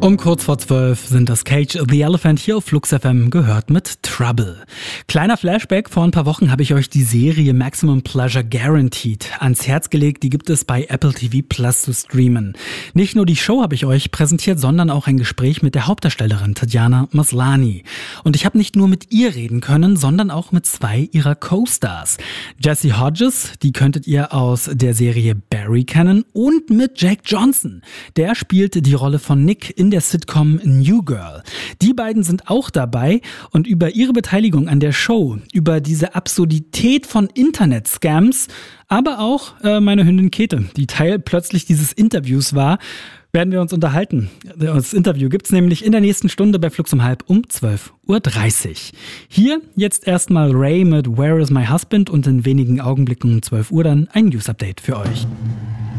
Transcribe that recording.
Um kurz vor 12 sind das Cage the Elephant hier auf Flux FM, gehört mit Trouble. Kleiner Flashback, vor ein paar Wochen habe ich euch die Serie Maximum Pleasure Guaranteed ans Herz gelegt. Die gibt es bei Apple TV Plus zu streamen. Nicht nur die Show habe ich euch präsentiert, sondern auch ein Gespräch mit der Hauptdarstellerin Tatiana Maslany. Und ich habe nicht nur mit ihr reden können, sondern auch mit zwei ihrer Co-Stars. Jesse Hodges, die könntet ihr aus der Serie Barry kennen, und mit Jake Johnson. Der spielt die Rolle von Nick in der Sitcom New Girl. Die beiden sind auch dabei und über ihre Beteiligung an der Show, über diese Absurdität von Internet-Scams, aber auch meine Hündin Käthe, die Teil plötzlich dieses Interviews war, werden wir uns unterhalten. Das Interview gibt's nämlich in der nächsten Stunde bei Flux um 12:30 Uhr. Hier jetzt erstmal Ray mit Where is my husband und in wenigen Augenblicken um 12 Uhr dann ein News-Update für euch.